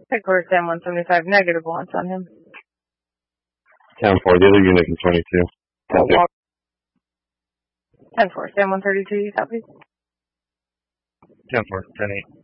Headquarters Sam 175, negative launch on him. 10-4, the other unit is 22. 10-4, Sam 132, you copy? 10-4, 10-8.